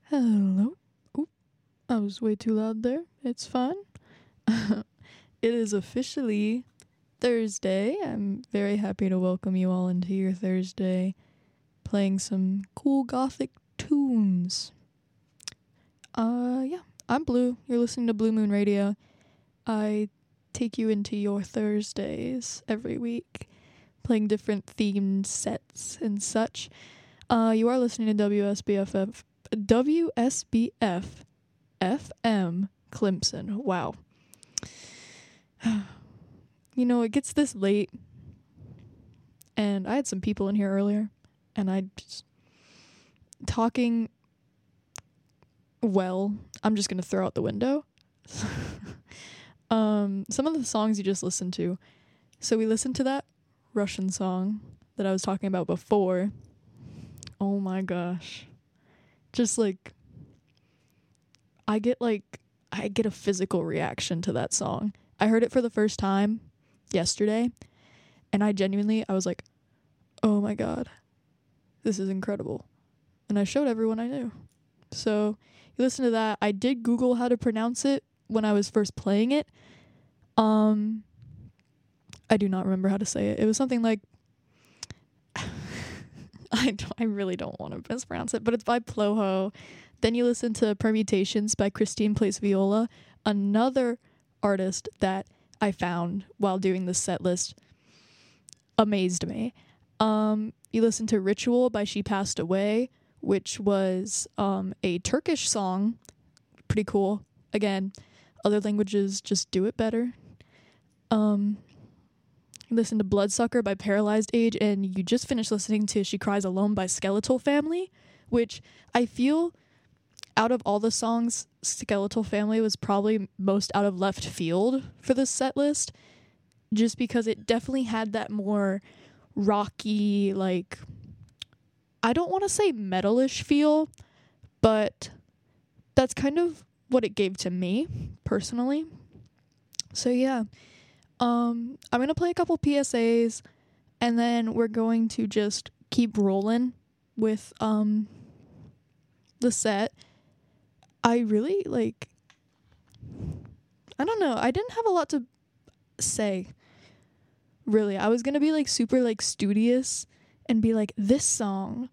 Hello. Oop, I was way too loud there. It's fine. It is officially Thursday. I'm very happy to welcome you all into your Thursday, playing some cool gothic tunes. Yeah, I'm Blue. You're listening to Blue Moon Radio. I take you into your Thursdays every week, playing different themed sets and such. You are listening to WSBF FM Clemson. Wow. You know, it gets this late, and I had some people in here earlier, and I just talking. Well, I'm just gonna throw out the window. Some of the songs you just listened to. So we listened to that Russian song that I was talking about before. Oh my gosh. Just like I get a physical reaction to that song. I heard it for the first time yesterday, and I was like, "Oh my god. This is incredible." And I showed everyone I knew. So, you listen to that. I did Google how to pronounce it when I was first playing it. I do not remember how to say it. It was something like I really don't want to mispronounce it, but it's by Ploho. Then you listen to Permutations by Christine Plays Viola, another artist that I found while doing the set list. Amazed me. You listen to Ritual by She Passed Away, which was a Turkish song. Pretty cool. Again, other languages just do it better. Listen to Bloodsucker by Paralyzed Age, and you just finished listening to She Cries Alone by Skeletal Family, which I feel out of all the songs, Skeletal Family was probably most out of left field for this set list, just because it definitely had that more rocky, like, I don't want to say metalish feel, but that's kind of what it gave to me, personally. So yeah, I'm going to play a couple PSAs, and then we're going to just keep rolling with the set. I really, I don't know, I didn't have a lot to say, really. I was going to be, super, studious and be like, this song